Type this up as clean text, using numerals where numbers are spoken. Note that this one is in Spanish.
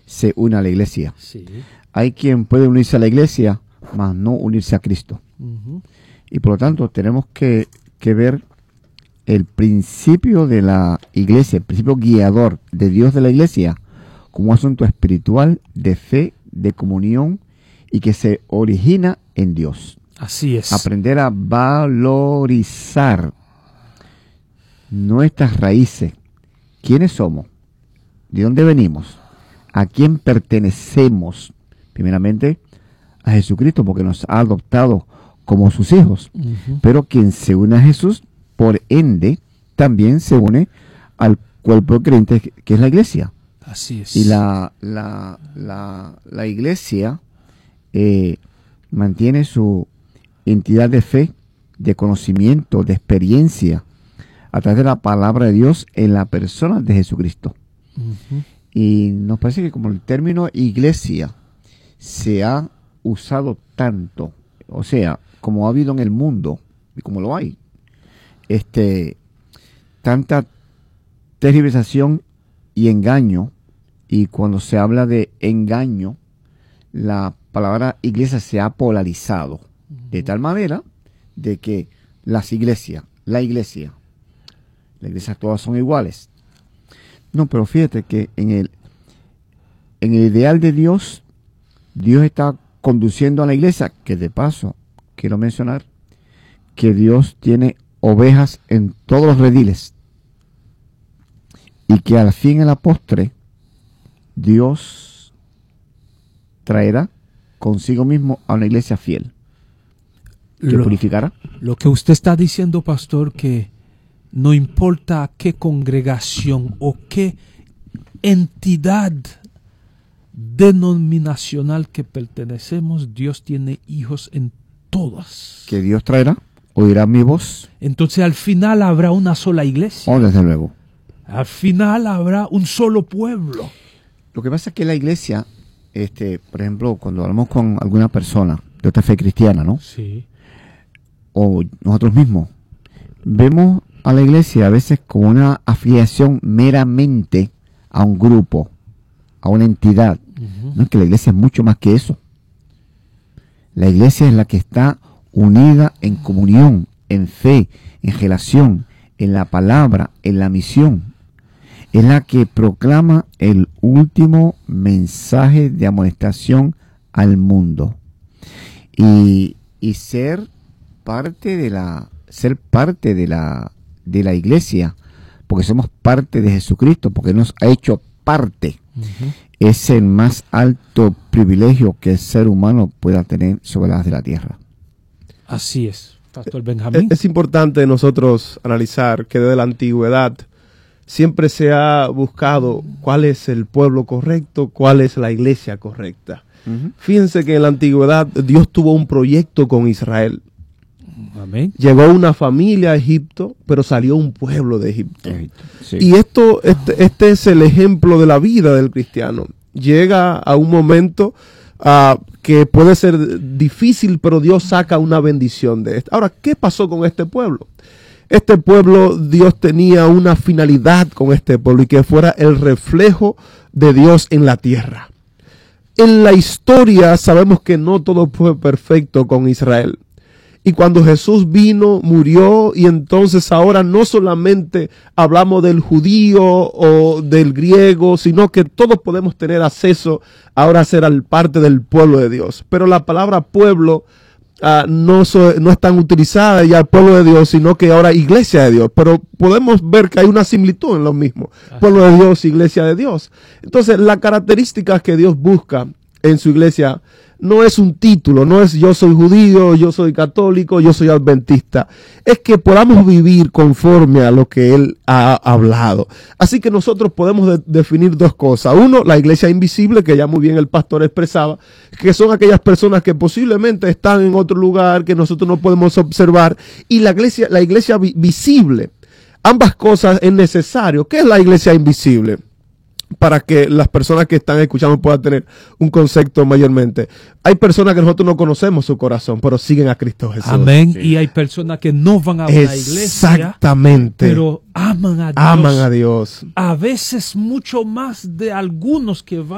se une a la iglesia. Sí. Hay quien puede unirse a la iglesia, mas no unirse a Cristo. Y por lo tanto tenemos que ver el principio de la iglesia, el principio guiador de Dios de la iglesia, como un asunto espiritual, de fe, de comunión, y que se origina en Dios. Así es. Aprender a valorizar nuestras raíces. ¿Quiénes somos? ¿De dónde venimos? ¿A quién pertenecemos? Primeramente a Jesucristo, porque nos ha adoptado como sus hijos. Pero quien se une a Jesús, por ende, también se une al cuerpo creyente, que es la iglesia. Así es. Y la iglesia mantiene su entidad de fe, de conocimiento, de experiencia, a través de la palabra de Dios en la persona de Jesucristo. Y nos parece que como el término iglesia se ha usado tanto, o sea, como ha habido en el mundo, y como lo hay, tanta tergiversación y engaño, y cuando se habla de engaño, la palabra iglesia se ha polarizado, de tal manera de que la iglesia todas son iguales. No, pero fíjate que en el ideal de Dios, Dios está conduciendo a la iglesia, que de paso, quiero mencionar, que Dios tiene ovejas en todos los rediles, y que al fin y a la postre, Dios traerá consigo mismo a una iglesia fiel, que purificará. Lo que usted está diciendo, pastor, que no importa a qué congregación o qué entidad denominacional que pertenecemos, Dios tiene hijos en todas. Que Dios traerá, oirá mi voz. Entonces al final habrá una sola iglesia. Oh, desde luego. Al final habrá un solo pueblo. Lo que pasa es que la iglesia, por ejemplo, cuando hablamos con alguna persona de otra fe cristiana, ¿no? Sí. O nosotros mismos, vemos a la iglesia a veces como una afiliación meramente a un grupo, a una entidad. No es que la iglesia es mucho más que eso. La iglesia es la que está unida en comunión, en fe, en relación, en la palabra, en la misión. Es la que proclama el último mensaje de amonestación al mundo. Y ser parte de la iglesia, porque somos parte de Jesucristo, porque nos ha hecho parte, es el más alto privilegio que el ser humano pueda tener sobre la faz de la tierra. Así es, Pastor Benjamín. Es importante nosotros analizar que desde la antigüedad siempre se ha buscado cuál es el pueblo correcto, cuál es la iglesia correcta. Fíjense que en la antigüedad Dios tuvo un proyecto con Israel. Amén. Llegó una familia a Egipto, pero salió un pueblo de Egipto. Sí. Y este es el ejemplo de la vida del cristiano. Llega a un momento que puede ser difícil, pero Dios saca una bendición de esto. Ahora, ¿qué pasó con este pueblo? Este pueblo, Dios tenía una finalidad con este pueblo, y que fuera el reflejo de Dios en la tierra. En la historia sabemos que no todo fue perfecto con Israel. Y cuando Jesús vino, murió, y entonces ahora no solamente hablamos del judío o del griego, sino que todos podemos tener acceso ahora a ser parte del pueblo de Dios. Pero la palabra pueblo no es tan utilizada ya el pueblo de Dios, sino que ahora iglesia de Dios. Pero podemos ver que hay una similitud en lo mismo. Pueblo de Dios, iglesia de Dios. Entonces, las características que Dios busca en su iglesia no es un título, no es yo soy judío, yo soy católico, yo soy adventista. Es que podamos vivir conforme a lo que Él ha hablado. Así que nosotros podemos definir dos cosas. Uno, la iglesia invisible, que ya muy bien el pastor expresaba, que son aquellas personas que posiblemente están en otro lugar que nosotros no podemos observar. Y la iglesia visible. Ambas cosas es necesario. ¿Qué es la iglesia invisible? Para que las personas que están escuchando puedan tener un concepto mayormente. Hay personas que nosotros no conocemos su corazón, pero siguen a Cristo Jesús. Amén. Sí. Y hay personas que no van a una iglesia, exactamente, pero aman a Dios. Aman a Dios. A veces mucho más de algunos que van